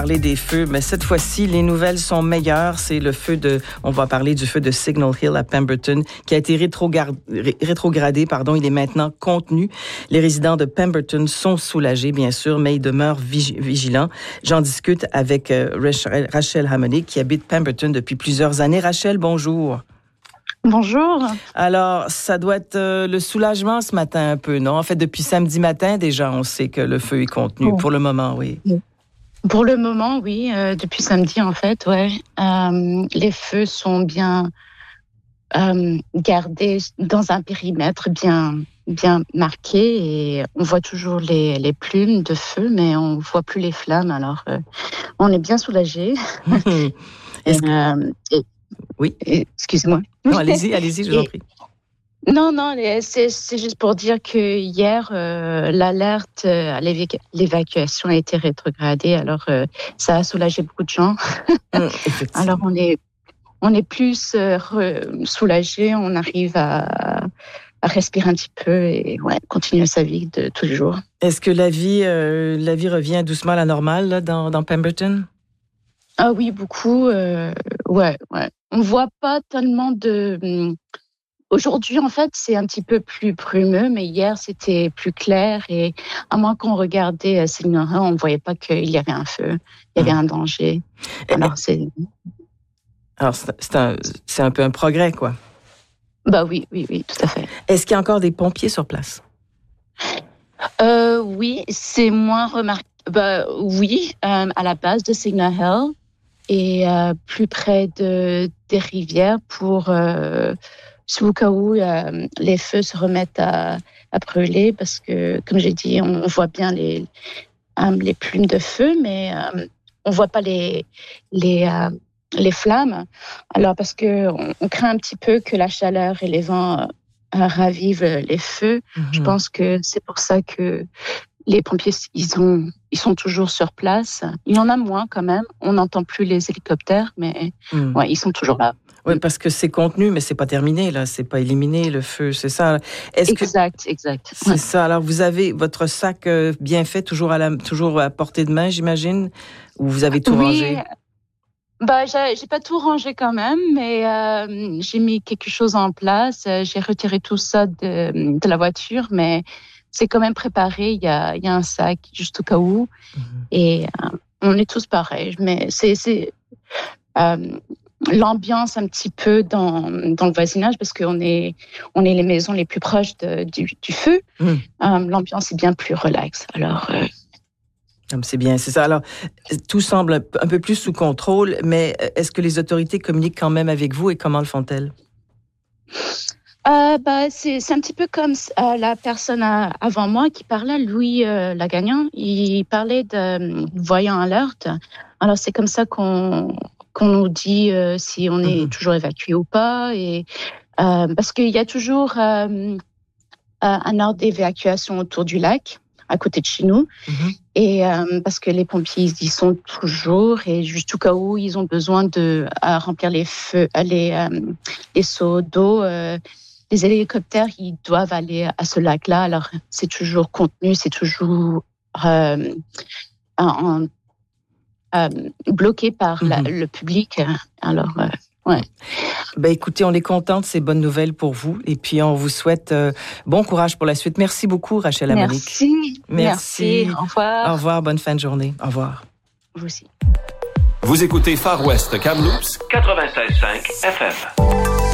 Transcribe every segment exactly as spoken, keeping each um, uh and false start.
Parler des feux, mais cette fois-ci, les nouvelles sont meilleures. C'est le feu de, on va parler du feu de Signal Hill à Pemberton, qui a été rétrogradé, rétrogradé, pardon. Il est maintenant contenu. Les résidents de Pemberton sont soulagés, bien sûr, mais ils demeurent vigilants. J'en discute avec Rachel, Rachel Hamonic, qui habite Pemberton depuis plusieurs années. Rachel, bonjour. Bonjour. Alors, ça doit être euh, le soulagement ce matin un peu, non? En fait, depuis samedi matin, déjà, on sait que le feu est contenu. Oh. Pour le moment, oui. oui. Pour le moment, oui. Euh, depuis samedi, en fait, ouais. Euh, les feux sont bien euh, gardés dans un périmètre bien, bien marqué et on voit toujours les, les plumes de feu, mais on ne voit plus les flammes. Alors, euh, on est bien soulagés. Est-ce que... euh, et, oui. Et, excusez-moi. Non, allez-y, allez-y, je vous en prie. Non, non, c'est, c'est juste pour dire que hier, euh, l'alerte à l'évacu- l'évacuation a été rétrogradée. Alors, euh, ça a soulagé beaucoup de gens. Mmh, alors, on est, on est plus euh, re- soulagés. On arrive à, à respirer un petit peu et ouais, continuer sa vie de tous les jours. Est-ce que la vie, euh, la vie revient doucement à la normale là, dans, dans Pemberton? Ah oui, beaucoup. Euh, ouais, ouais. On voit pas tellement de... Aujourd'hui, en fait, c'est un petit peu plus brumeux, mais hier, c'était plus clair. Et à moins qu'on regardait Signal Hill, on ne voyait pas qu'il y avait un feu, il y avait mmh. un danger. Alors, c'est... Alors, c'est, c'est, un, c'est un peu un progrès, quoi. Bah oui, oui, oui, tout à fait. Est-ce qu'il y a encore des pompiers sur place? Euh, oui, c'est moins remarqué. Bah, oui, euh, à la base de Signal Hill et euh, plus près de, des rivières pour... Euh, au cas où euh, les feux se remettent à, à brûler, parce que, comme j'ai dit, on voit bien les, euh, les plumes de feu, mais euh, on ne voit pas les, les, euh, les flammes. Alors, parce qu'on on craint un petit peu que la chaleur et les vents euh, ravivent les feux. Mm-hmm. Je pense que c'est pour ça que les pompiers, ils, ont, ils sont toujours sur place. Il y en a moins quand même. On n'entend plus les hélicoptères, mais mm. ouais, ils sont toujours là. Oui, parce que c'est contenu, mais c'est pas terminé, là. C'est pas éliminé, le feu, c'est ça. Est-ce exact, que... exact. C'est ouais. ça. Alors, vous avez votre sac bien fait, toujours à, la... toujours à portée de main, j'imagine? Ou vous avez tout oui. rangé? Bah, j'ai, j'ai pas tout rangé quand même, mais euh, j'ai mis quelque chose en place. J'ai retiré tout ça de, de la voiture, mais c'est quand même préparé. Il y a, il y a un sac, juste au cas où. Mm-hmm. Et euh, on est tous pareils. Mais c'est... c'est euh, l'ambiance un petit peu dans, dans le voisinage, parce qu'on est, on est les maisons les plus proches de, du, du feu. Mmh. Euh, l'ambiance est bien plus relaxe. Alors, euh... c'est bien, c'est ça. Alors, tout semble un peu plus sous contrôle, mais est-ce que les autorités communiquent quand même avec vous et comment le font-elles? Euh, bah, c'est, c'est un petit peu comme euh, la personne à, avant moi qui parlait, Louis euh, Lagagnon. Il parlait de euh, voyant alerte. Alors, c'est comme ça qu'on... qu'on nous dit euh, si on est mmh. toujours évacué ou pas. Et, euh, parce qu'il y a toujours euh, un ordre d'évacuation autour du lac, à côté de chez nous. Mmh. Et euh, parce que les pompiers, ils y sont toujours. Et juste au cas où ils ont besoin de euh, remplir les, feux, les, euh, les seaux d'eau, euh, les hélicoptères, ils doivent aller à ce lac-là. Alors, c'est toujours contenu, c'est toujours euh, en... Euh, bloqué par la, mm-hmm. le public. Alors, euh, ouais. Ben, écoutez, on est content de ces bonnes nouvelles pour vous. Et puis, on vous souhaite euh, bon courage pour la suite. Merci beaucoup, Rachel Hamonic. Merci. Merci. Merci. Au revoir. Au revoir. Bonne fin de journée. Au revoir. Vous aussi. Vous écoutez Far West Kamloops quatre-vingt-seize virgule cinq F M.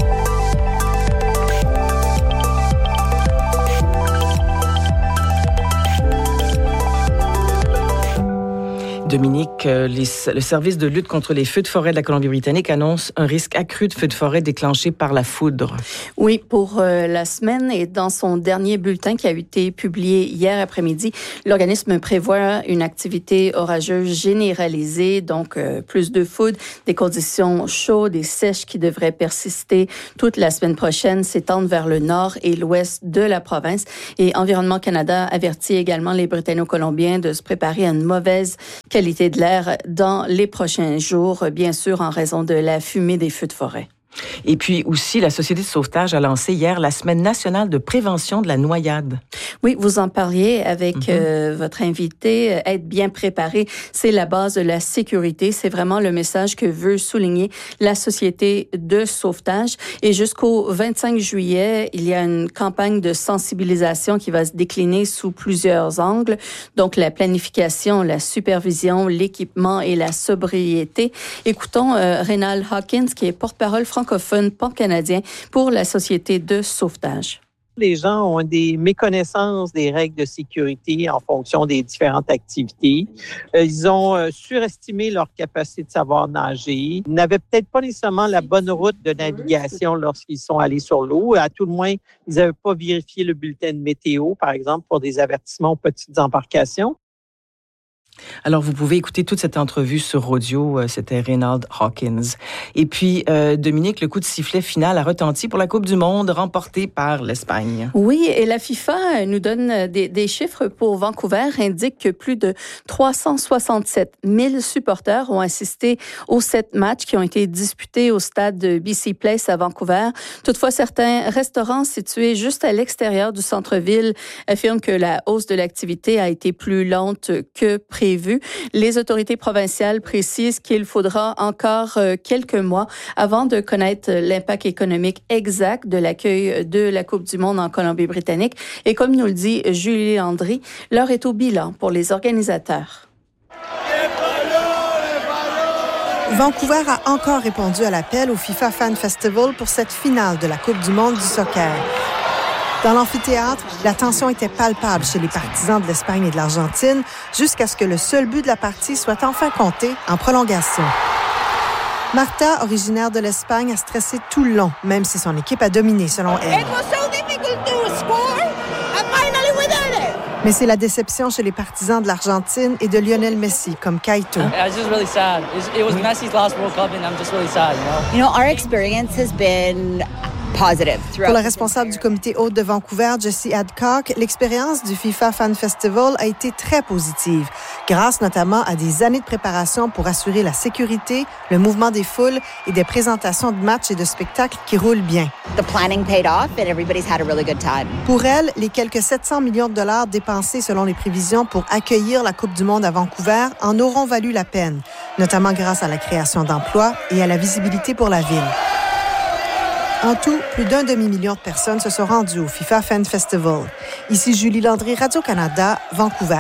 Dominique, les, le service de lutte contre les feux de forêt de la Colombie-Britannique annonce un risque accru de feux de forêt déclenchés par la foudre. Oui, pour euh, la semaine et dans son dernier bulletin qui a été publié hier après-midi, l'organisme prévoit une activité orageuse généralisée, donc euh, plus de foudre, des conditions chaudes et sèches qui devraient persister toute la semaine prochaine, s'étendre vers le nord et l'ouest de la province. Et Environnement Canada avertit également les Britanno-Colombiens de se préparer à une mauvaise qualité de l'air dans les prochains jours, bien sûr en raison de la fumée des feux de forêt. Et puis aussi, la Société de sauvetage a lancé hier la Semaine nationale de prévention de la noyade. Oui, vous en parliez avec mm-hmm. euh, votre invité. Être bien préparé, c'est la base de la sécurité. C'est vraiment le message que veut souligner la Société de sauvetage. Et jusqu'au vingt-cinq juillet, il y a une campagne de sensibilisation qui va se décliner sous plusieurs angles. Donc, la planification, la supervision, l'équipement et la sobriété. Écoutons euh, Rénal Hawkins, qui est porte-parole francophone pan-canadien pour la Société de sauvetage. Les gens ont des méconnaissances des règles de sécurité en fonction des différentes activités. Ils ont surestimé leur capacité de savoir nager. Ils n'avaient peut-être pas nécessairement la bonne route de navigation lorsqu'ils sont allés sur l'eau. À tout le moins, ils n'avaient pas vérifié le bulletin de météo, par exemple, pour des avertissements aux petites embarcations. Alors, vous pouvez écouter toute cette entrevue sur audio. C'était Reynald Hawkins. Et puis, euh, Dominique, le coup de sifflet final a retenti pour la Coupe du monde remportée par l'Espagne. Oui, et la FIFA nous donne des, des chiffres pour Vancouver, indique que plus de trois cent soixante-sept mille supporters ont assisté aux sept matchs qui ont été disputés au stade de B C Place à Vancouver. Toutefois, certains restaurants situés juste à l'extérieur du centre-ville affirment que la hausse de l'activité a été plus lente que prévu. Les autorités provinciales précisent qu'il faudra encore quelques mois avant de connaître l'impact économique exact de l'accueil de la Coupe du monde en Colombie-Britannique. Et comme nous le dit Julie Landry, l'heure est au bilan pour les organisateurs. Vancouver a encore répondu à l'appel au FIFA Fan Festival pour cette finale de la Coupe du monde du soccer. Dans l'amphithéâtre, la tension était palpable chez les partisans de l'Espagne et de l'Argentine jusqu'à ce que le seul but de la partie soit enfin compté en prolongation. Marta, originaire de l'Espagne, a stressé tout le long, même si son équipe a dominé selon elle. Mais c'est la déception chez les partisans de l'Argentine et de Lionel Messi, comme Kaito. I was just really sad. It was Messi's last World Cup and I'm just really sad, you know? You know, our experience has been positive. Pour la responsable du comité hôte de Vancouver, Jessie Adcock, l'expérience du FIFA Fan Festival a été très positive, grâce notamment à des années de préparation pour assurer la sécurité, le mouvement des foules et des présentations de matchs et de spectacles qui roulent bien. The planning paid off and everybody's had a really good time. Pour elle, les quelques sept cents millions de dollars dépensés selon les prévisions pour accueillir la Coupe du monde à Vancouver en auront valu la peine, notamment grâce à la création d'emplois et à la visibilité pour la ville. En tout, plus d'un demi-million de personnes se sont rendues au FIFA Fan Festival. Ici Julie Landry, Radio-Canada, Vancouver.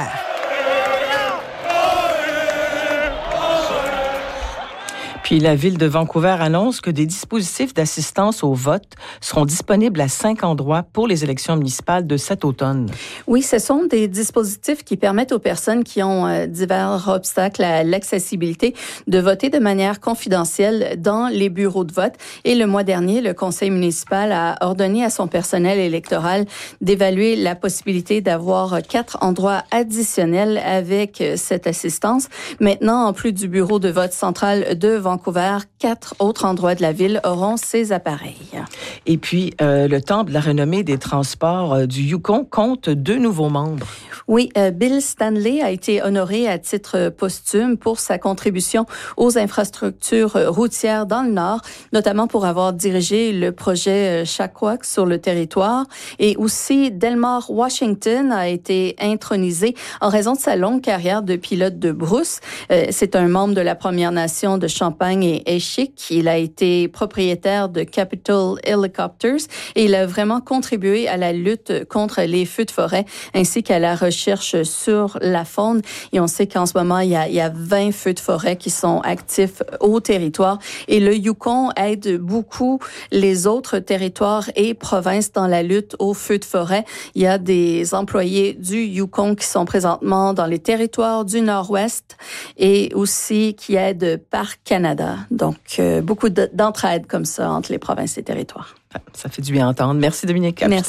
Puis la Ville de Vancouver annonce que des dispositifs d'assistance au vote seront disponibles à cinq endroits pour les élections municipales de cet automne. Oui, ce sont des dispositifs qui permettent aux personnes qui ont euh, divers obstacles à l'accessibilité de voter de manière confidentielle dans les bureaux de vote. Et le mois dernier, le conseil municipal a ordonné à son personnel électoral d'évaluer la possibilité d'avoir quatre endroits additionnels avec cette assistance. Maintenant, en plus du bureau de vote central de Vancouver, Vancouver, quatre autres endroits de la ville auront ces appareils. Et puis, euh, le Temple de la renommée des transports euh, du Yukon compte deux nouveaux membres. Oui, euh, Bill Stanley a été honoré à titre posthume pour sa contribution aux infrastructures routières dans le Nord, notamment pour avoir dirigé le projet Shaqua sur le territoire. Et aussi, Delmar Washington a été intronisé en raison de sa longue carrière de pilote de brousse. Euh, c'est un membre de la Première Nation de Champagne et Échic. Il a été propriétaire de Capital Helicopters et il a vraiment contribué à la lutte contre les feux de forêt ainsi qu'à la recherche sur la faune. Et on sait qu'en ce moment, il y a, il y a vingt feux de forêt qui sont actifs au territoire. Et le Yukon aide beaucoup les autres territoires et provinces dans la lutte aux feux de forêt. Il y a des employés du Yukon qui sont présentement dans les territoires du Nord-Ouest et aussi qui aident Parc Canada. Donc, euh, beaucoup de, d'entraide comme ça entre les provinces et territoires. Ça fait du bien entendre. Merci Dominique. À Merci. plus tard.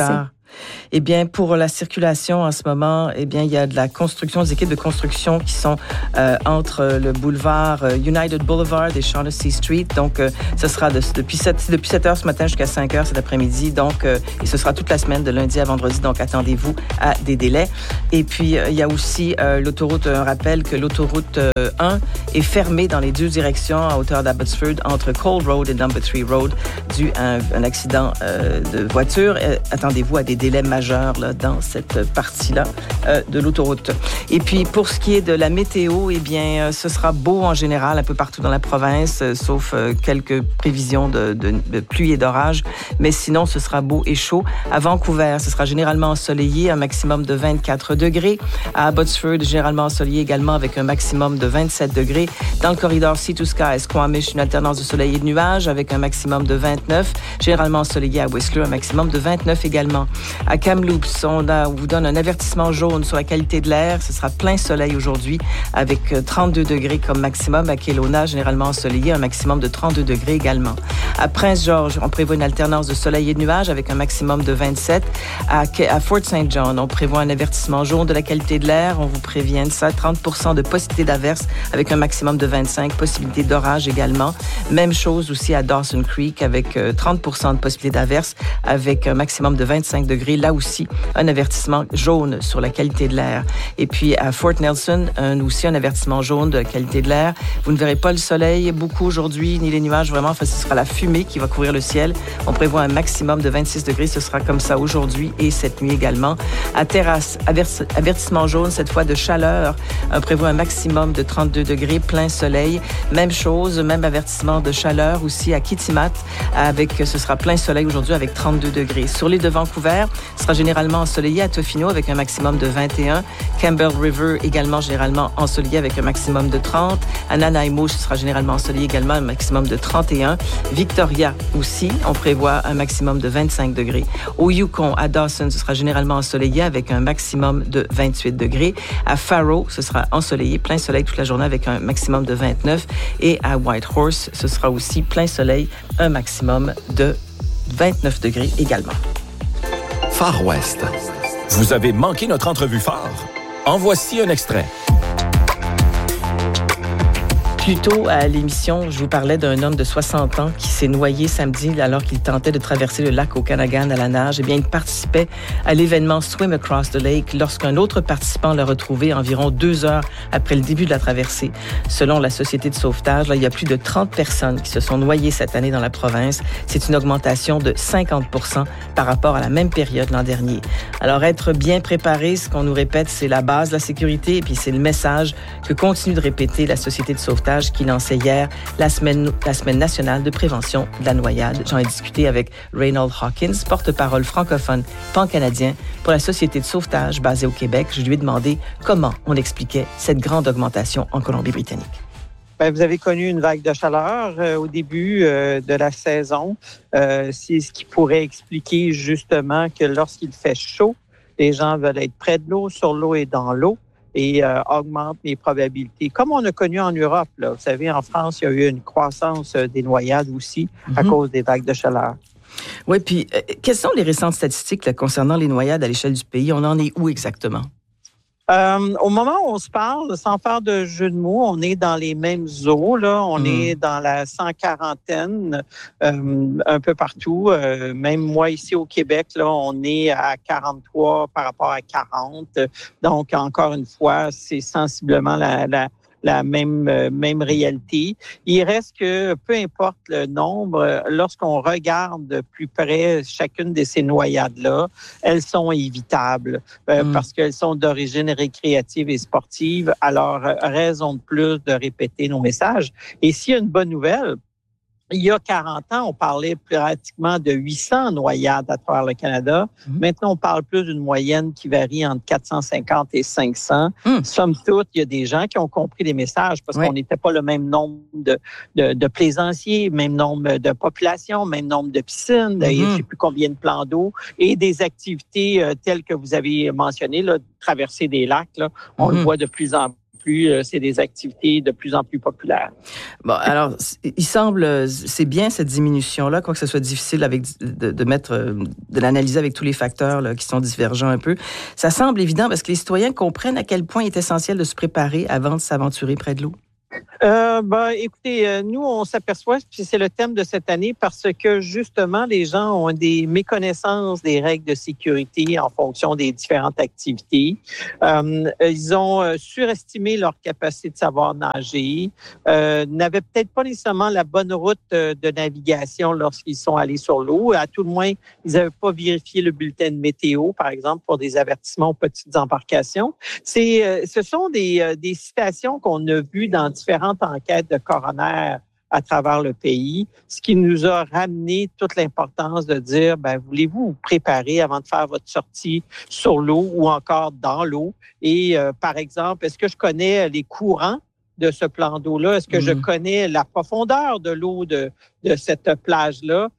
Eh bien, pour la circulation en ce moment, eh bien, il y a de la construction, des équipes de construction qui sont euh, entre le boulevard euh, United Boulevard et Shaughnessy Street. Donc, euh, ce sera de, depuis sept depuis sept heures ce matin jusqu'à cinq heures cet après-midi. Donc, euh, et ce sera toute la semaine de lundi à vendredi. Donc, attendez-vous à des délais. Et puis, euh, il y a aussi euh, l'autoroute, un rappel que l'autoroute euh, un est fermée dans les deux directions à hauteur d'Abbotsford entre Cole Road et Number three Road dû à un, un accident euh, de voiture. Euh, attendez-vous à des délais majeurs là, dans cette partie-là euh, de l'autoroute. Et puis, pour ce qui est de la météo, eh bien, euh, ce sera beau en général un peu partout dans la province, euh, sauf euh, quelques prévisions de, de, de pluie et d'orage. Mais sinon, ce sera beau et chaud. À Vancouver, ce sera généralement ensoleillé, un maximum de vingt-quatre degrés. À Abbotsford, généralement ensoleillé également avec un maximum de vingt-sept degrés. Dans le corridor Sea to Sky, Squamish, une alternance de soleil et de nuages avec un maximum de vingt-neuf. Généralement ensoleillé à Whistler, un maximum de vingt-neuf également. À Kamloops, on, a, on vous donne un avertissement jaune sur la qualité de l'air. Ce sera plein soleil aujourd'hui avec trente-deux degrés comme maximum. À Kelowna, généralement ensoleillé, un maximum de trente-deux degrés également. À Prince George, on prévoit une alternance de soleil et de nuages avec un maximum de vingt-sept. À, à Fort Saint John, on prévoit un avertissement jaune de la qualité de l'air. On vous prévient de ça, trente pour cent de possibilité d'averse avec un maximum de vingt-cinq, possibilité d'orage également. Même chose aussi à Dawson Creek avec euh, trente pour cent de possibilité d'averse avec un maximum de vingt-cinq degrés. Là aussi, un avertissement jaune sur la qualité de l'air. Et puis à Fort Nelson, un, aussi un avertissement jaune de la qualité de l'air. Vous ne verrez pas le soleil beaucoup aujourd'hui, ni les nuages vraiment. Enfin, ce sera la fumée qui va couvrir le ciel. On prévoit un maximum de vingt-six degrés. Ce sera comme ça aujourd'hui et cette nuit également. À Terrasse, avertissement jaune, cette fois de chaleur. On prévoit un maximum de trente-deux degrés, plein soleil. Même chose, même avertissement de chaleur aussi à Kitimat. Avec, ce sera plein soleil aujourd'hui avec trente-deux degrés. Sur l'île de Vancouver, ce sera généralement ensoleillé à Tofino avec un maximum de vingt et un. Campbell River également généralement ensoleillé avec un maximum de trente. À Nanaimo, ce sera généralement ensoleillé également un maximum de trente et un. Victoria aussi, on prévoit un maximum de vingt-cinq degrés. Au Yukon, à Dawson, ce sera généralement ensoleillé avec un maximum de vingt-huit degrés. À Faro, ce sera ensoleillé, plein soleil toute la journée avec un maximum de vingt-neuf. Et à Whitehorse, ce sera aussi plein soleil, un maximum de vingt-neuf degrés également. Far West. Vous avez manqué notre entrevue phare? En voici un extrait. Plus tôt à l'émission, je vous parlais d'un homme de soixante ans qui s'est noyé samedi alors qu'il tentait de traverser le lac Okanagan à la nage. Eh bien, il participait à l'événement Swim Across the Lake lorsqu'un autre participant l'a retrouvé environ deux heures après le début de la traversée. Selon la Société de sauvetage, là, il y a plus de trente personnes qui se sont noyées cette année dans la province. C'est une augmentation de cinquante pour cent par rapport à la même période l'an dernier. Alors, être bien préparé, ce qu'on nous répète, c'est la base de la sécurité et puis c'est le message que continue de répéter la Société de sauvetage qui lançait hier la semaine, la semaine nationale de prévention de la noyade. J'en ai discuté avec Reynold Hawkins, porte-parole francophone pan-canadien pour la Société de sauvetage basée au Québec. Je lui ai demandé comment on expliquait cette grande augmentation en Colombie-Britannique. Bien, vous avez connu une vague de chaleur euh, au début euh, de la saison. Euh, c'est ce qui pourrait expliquer justement que lorsqu'il fait chaud, les gens veulent être près de l'eau, sur l'eau et dans l'eau. Et euh, augmente les probabilités. Comme on a connu en Europe, là, vous savez, en France, il y a eu une croissance des noyades aussi mm-hmm. à cause des vagues de chaleur. Oui, puis euh, quelles sont les récentes statistiques là, concernant les noyades à l'échelle du pays? On en est où exactement? Euh, au moment où on se parle, sans faire de jeu de mots, on est dans les mêmes eaux. Là. On mmh. est dans la cent quarantaine euh, un peu partout. Euh, même moi, ici au Québec, là, on est à quarante-trois par rapport à quarante. Donc, encore une fois, c'est sensiblement la... la la même euh, même réalité. Il reste que, peu importe le nombre, lorsqu'on regarde de plus près chacune de ces noyades-là, elles sont évitables euh, mmh. parce qu'elles sont d'origine récréative et sportive. Alors, raison de plus de répéter nos messages. Et s'il y a une bonne nouvelle, il y a quarante ans, on parlait pratiquement de huit cents noyades à travers le Canada. Mmh. Maintenant, on parle plus d'une moyenne qui varie entre quatre cent cinquante et cinq cents. Mmh. Somme toute, il y a des gens qui ont compris les messages parce oui. qu'on n'était pas le même nombre de, de, de plaisanciers, même nombre de populations, même nombre de piscines, mmh. et je ne sais plus combien de plans d'eau et des activités euh, telles que vous avez mentionnées, là, traverser des lacs. Là, on mmh. le voit de plus en plus. plus, euh, c'est des activités de plus en plus populaires. Bon, alors, il semble, c'est bien cette diminution-là, quoi que ce soit difficile avec, de, de mettre, de l'analyser avec tous les facteurs là, qui sont divergents un peu. Ça semble évident parce que les citoyens comprennent à quel point il est essentiel de se préparer avant de s'aventurer près de l'eau. Euh, ben, écoutez, euh, nous, on s'aperçoit, puis c'est le thème de cette année, parce que justement, les gens ont des méconnaissances des règles de sécurité en fonction des différentes activités. Euh, ils ont surestimé leur capacité de savoir nager, euh, n'avaient peut-être pas nécessairement la bonne route de navigation lorsqu'ils sont allés sur l'eau. À tout le moins, ils n'avaient pas vérifié le bulletin de météo, par exemple, pour des avertissements aux petites embarcations. C'est, ce sont des, des citations qu'on a vues dans différentes enquêtes de coroner à travers le pays, ce qui nous a ramené toute l'importance de dire, ben, voulez-vous vous préparer avant de faire votre sortie sur l'eau ou encore dans l'eau? Et euh, par exemple, est-ce que je connais les courants de ce plan d'eau-là? Est-ce que mmh. je connais la profondeur de l'eau de, de cette plage-là?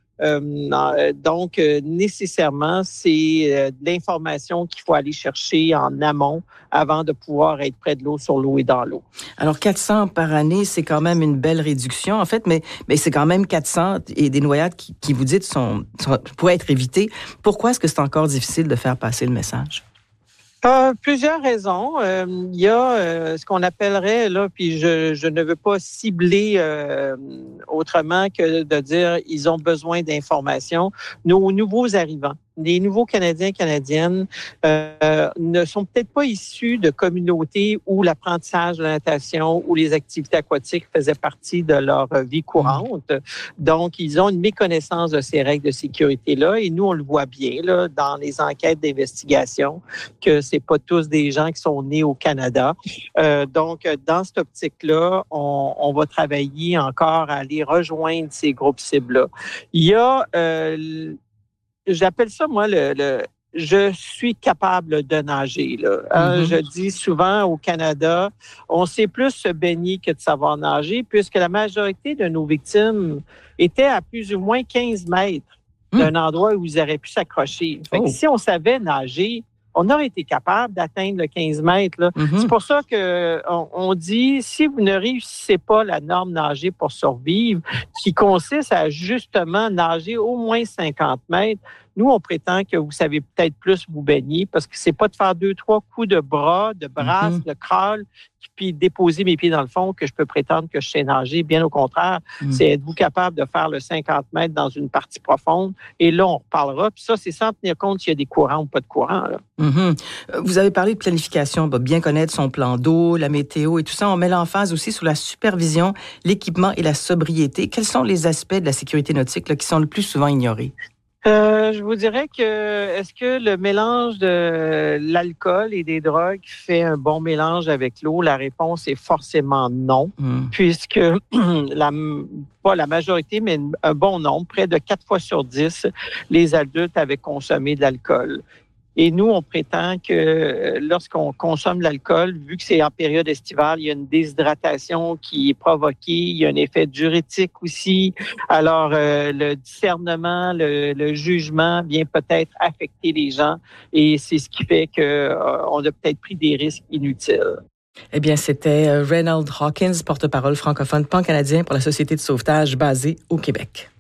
Euh, donc, euh, nécessairement, c'est euh, de l'information qu'il faut aller chercher en amont avant de pouvoir être près de l'eau, sur l'eau et dans l'eau. Alors, quatre cents par année, c'est quand même une belle réduction, en fait, mais, mais c'est quand même quatre cents et des noyades qui, qui vous dites, sont, sont, pourraient être évitées. Pourquoi est-ce que c'est encore difficile de faire passer le message? Euh, plusieurs raisons. Euh, il y a euh, ce qu'on appellerait, là, puis je, je ne veux pas cibler euh, autrement que de dire ils ont besoin d'informations. Nos nouveaux arrivants, les nouveaux Canadiens et Canadiennes euh, ne sont peut-être pas issus de communautés où l'apprentissage de la natation ou les activités aquatiques faisaient partie de leur vie courante. Donc, ils ont une méconnaissance de ces règles de sécurité-là. Et nous, on le voit bien là, dans les enquêtes d'investigation que c'est pas tous des gens qui sont nés au Canada. Euh, donc, dans cette optique-là, on, on va travailler encore à aller rejoindre ces groupes cibles-là. Il y a... Euh, J'appelle ça, moi, le, le je suis capable de nager. Là. Hein, mm-hmm. Je dis souvent au Canada, on sait plus se baigner que de savoir nager, puisque la majorité de nos victimes étaient à plus ou moins quinze mètres mm. d'un endroit où ils auraient pu s'accrocher. Fait que oh. si on savait nager, on aurait été capable d'atteindre le quinze mètres. Là. Mm-hmm. C'est pour ça qu'on on dit, si vous ne réussissez pas la norme nager pour survivre, qui consiste à justement nager au moins cinquante mètres, nous, on prétend que vous savez peut-être plus vous baigner parce que c'est pas de faire deux, trois coups de bras, de brasse, mm-hmm. de crawl, puis déposer mes pieds dans le fond que je peux prétendre que je sais nager. Bien au contraire, mm-hmm. c'est êtes-vous capable de faire le cinquante mètres dans une partie profonde? Et là, on reparlera. Puis ça, c'est sans tenir compte s'il y a des courants ou pas de courants. Là. Mm-hmm. Vous avez parlé de planification, bien connaître son plan d'eau, la météo et tout ça. On met l'emphase aussi sur la supervision, l'équipement et la sobriété. Quels sont les aspects de la sécurité nautique là, qui sont le plus souvent ignorés? Euh, je vous dirais que est-ce que le mélange de l'alcool et des drogues fait un bon mélange avec l'eau? La réponse est forcément non, mmh. puisque la, pas la majorité, mais un bon nombre, près de quatre fois sur dix, les adultes avaient consommé de l'alcool. Et nous, on prétend que lorsqu'on consomme de l'alcool, vu que c'est en période estivale, il y a une déshydratation qui est provoquée, il y a un effet diurétique aussi. Alors, euh, le discernement, le, le jugement vient peut-être affecter les gens et c'est ce qui fait qu'on euh, a peut-être pris des risques inutiles. Eh bien, c'était Reynald Hawkins, porte-parole francophone pan-canadien pour la Société de sauvetage basée au Québec.